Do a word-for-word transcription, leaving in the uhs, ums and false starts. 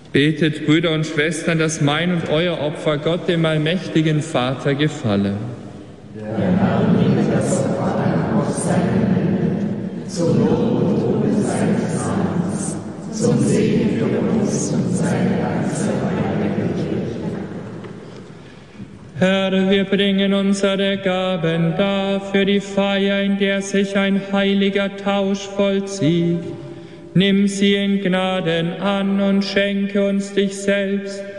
Betet, Brüder und Schwestern, dass mein und euer Opfer Gott, dem allmächtigen Vater, gefalle. Der Herr nehme das Opfer an aus seinen Händen, zum Lob und Ruhe seines Namens, zum Segen für uns und seine ganze heilige Kirche. Herr, wir bringen unsere Gaben dar für die Feier, in der sich ein heiliger Tausch vollzieht. Nimm sie in Gnaden an und schenke uns dich selbst,